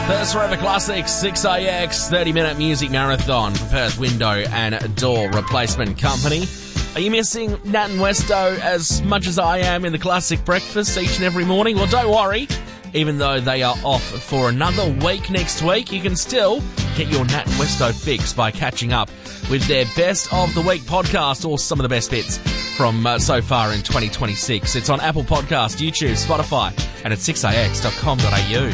Perth's Forever Classics, 6AX, 30-minute music marathon for Perth Window and Door Replacement Company. Are you missing Nat and Westo as much as I am in the classic breakfast each and every morning? Well, don't worry. Even though they are off for another week next week, you can still get your Nat and Westo fix by catching up with their Best of the Week podcast or some of the best bits from so far in 2026. It's on Apple Podcasts, YouTube, Spotify, and at 6AX.com.au.